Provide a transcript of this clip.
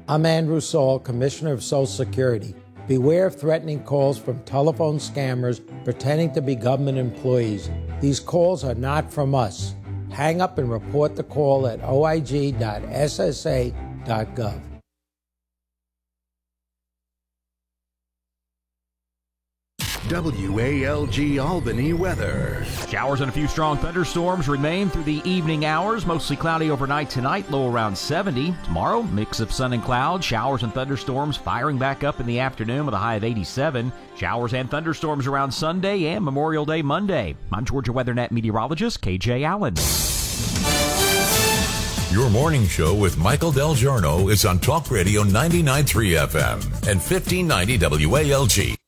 I'm Andrew Saul, Commissioner of Social Security. Beware of threatening calls from telephone scammers pretending to be government employees. These calls are not from us. Hang up and report the call at oig.ssa.gov. WALG Albany weather. Showers and a few strong thunderstorms remain through the evening hours. Mostly cloudy overnight tonight, low around 70. Tomorrow, mix of sun and clouds. Showers and thunderstorms firing back up in the afternoon with a high of 87. Showers and thunderstorms around Sunday and Memorial Day Monday. I'm Georgia WeatherNet meteorologist KJ Allen. Your morning show with Michael Del Giorno is on Talk Radio 99.3 FM and 1590 WALG.